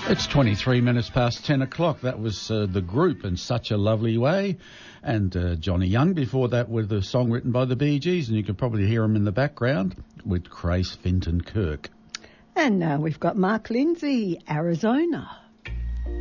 It's 23 minutes past 10 o'clock. That was The Group in Such a Lovely Way. And Johnny Young before that with a song written by the Bee Gees. And you can probably hear him in the background with Grace Finton Kirk. And now we've got Mark Lindsay, Arizona.